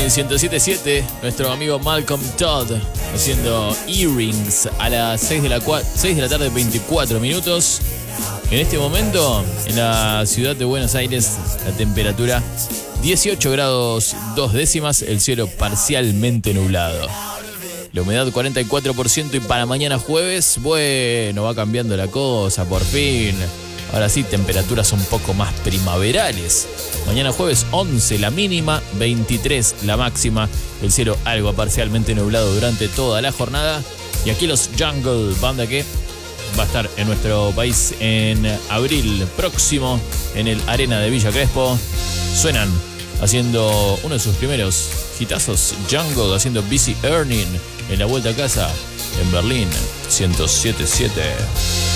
en 107.7, nuestro amigo Malcolm Todd haciendo Earrings a las 6 de la tarde, 24 minutos. En este momento, en la ciudad de Buenos Aires, la temperatura 18 grados 2 décimas, el cielo parcialmente nublado. La humedad 44% y para mañana jueves, bueno, va cambiando la cosa, por fin. Ahora sí, temperaturas un poco más primaverales. Mañana jueves 11 la mínima, 23 la máxima. El cielo algo parcialmente nublado durante toda la jornada. Y aquí los Jungle, banda que va a estar en nuestro país en abril próximo en el Arena de Villa Crespo. Suenan haciendo uno de sus primeros hitazos, Jungle haciendo Busy Earning en la vuelta a casa en Berlín, 107.7.